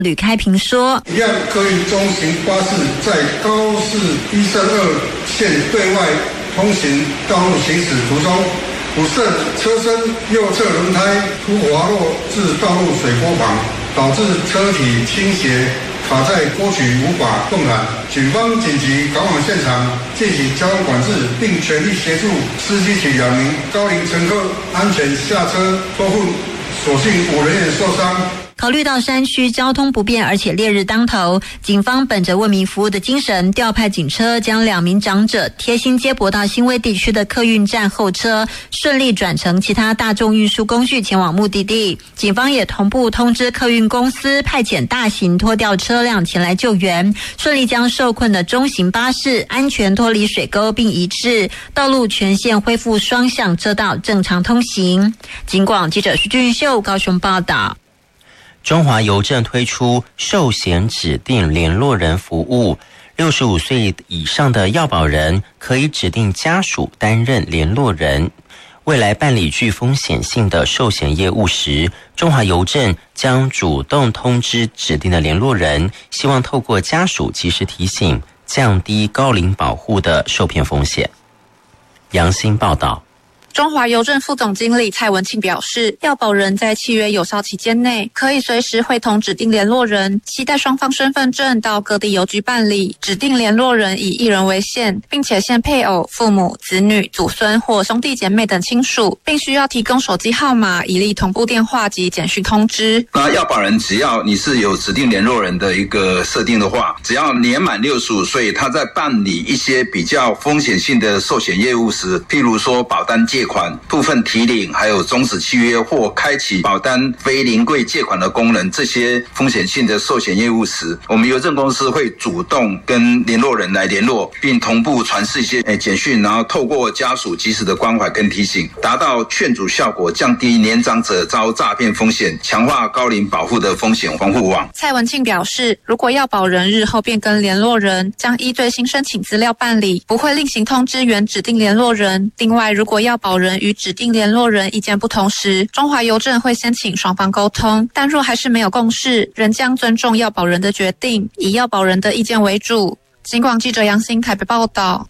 吕开平说， 一样客运中型巴士在高市132线对外通行道路行驶途中，不慎车身右侧轮胎突滑落至道路水沟旁，导致车体倾斜，卡在沟渠无法动弹。警方紧急赶往现场进行交通管制，并全力协助司机及2名高龄乘客安全下车脱困，所幸5人员受伤。 考虑到山区交通不便，而且烈日当头，警方本着为民服务的精神，调派警车将2名长者贴心接驳到新威地区的客运站候车，顺利转乘其他大众运输工具前往目的地。警方也同步通知客运公司派遣大型拖吊车辆前来救援，顺利将受困的中型巴士安全脱离水沟并移至道路全线恢复双向车道正常通行。警广记者徐俊秀高雄报道。 中华邮政推出寿险指定联络人服务，65岁以上的要保人可以指定家属担任联络人。未来办理具风险性的寿险业务时，中华邮政将主动通知指定的联络人，希望透过家属及时提醒，降低高龄保护的受骗风险。杨欣报道。 中华邮政副总经理蔡文庆表示，要保人在契约有效期间内，可以随时会同指定联络人携带双方身份证到各地邮局办理。指定联络人以1人为限，并且限配偶、父母、子女、祖孙或兄弟姐妹等亲属，并需要提供手机号码以利同步电话及简讯通知。 那要保人只要你是有指定联络人的一个设定的话，只要年满65岁，他在办理一些比较风险性的寿险业务时，譬如说保单借款、部分提领，还有终止契约或开启保单非临柜借款的功能，这些风险性的寿险业务时，我们邮政公司会主动跟联络人来联络，并同步传释一些简讯，然后透过家属及时的关怀跟提醒，达到劝阻效果，降低年长者遭诈骗风险，强化高龄保护的风险防护网。 蔡文庆表示，如果要保人日后变更联络人，将依最新申请资料办理，不会另行通知原指定联络人。另外，如果要保人与指定联络人意见不同时，中华邮政会先请双方沟通，但若还是没有共识，仍将尊重要保人的决定，以要保人的意见为主。警广记者杨欣台北报道。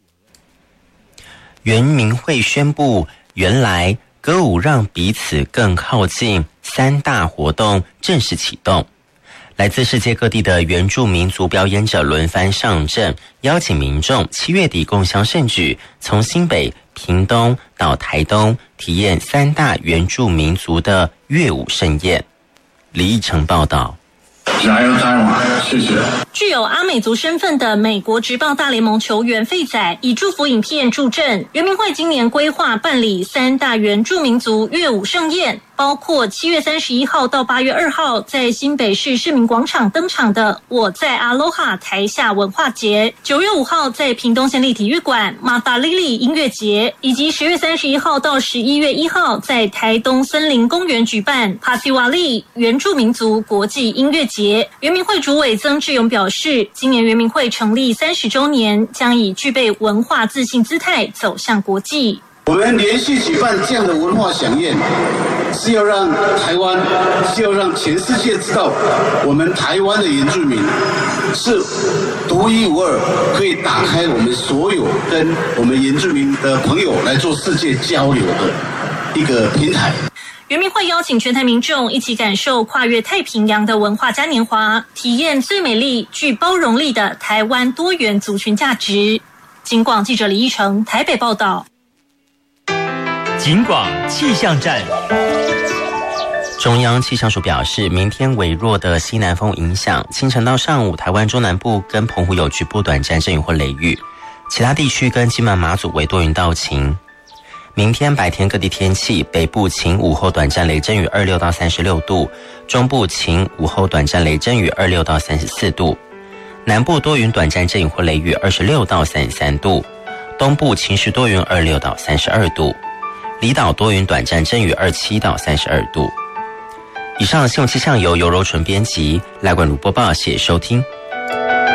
原民会宣布，原来歌舞让彼此更靠近3大活动正式启动。来自世界各地的原住民族表演者轮番上阵，邀请民众7月底共襄盛举，从新北、屏东到台东，体验3大原住民族的乐舞盛宴。李义成报道。 加油台湾，谢谢。 具有阿美族身份的美国职棒大联盟球员费仔以祝福影片助阵。原民会今年规划办理3大原住民族乐舞盛宴，包括7月31号到8月2号在新北市市民广场登场的我在阿罗哈台下文化节，9月5号在屏东县立体育馆马达莉莉音乐节，以及10月31号到11月1号在台东森林公园举办帕西瓦利原住民族国际音乐节。原民会主委曾志勇表示，今年原民会成立30周年，将以具备文化自信姿态走向国际。 我们连续举办这样的文化飨宴，是要让台湾，是要让全世界知道，我们台湾的原住民是独一无二，可以打开我们所有跟我们原住民的朋友来做世界交流的一个平台。 原民会邀请全台民众一起感受跨越太平洋的文化嘉年华，体验最美丽、具包容力的台湾多元族群价值。警广记者李义成台北报道。 警广气象站。 中央气象署表示，明天微弱的西南风影响，清晨到上午，台湾中南部跟澎湖有局部短暂阵雨或雷雨，其他地区跟金门马祖为多云到晴。明天白天各地天气，北部晴，午后短暂雷阵雨26到36度，中部晴，午后短暂雷阵雨26到34度，南部多云短暂阵雨或雷雨26到33度，东部晴时多云26到32度，离岛多云短暂阵雨27到32度。以上新闻气象由柔纯编辑，赖冠如播报，谢谢收听。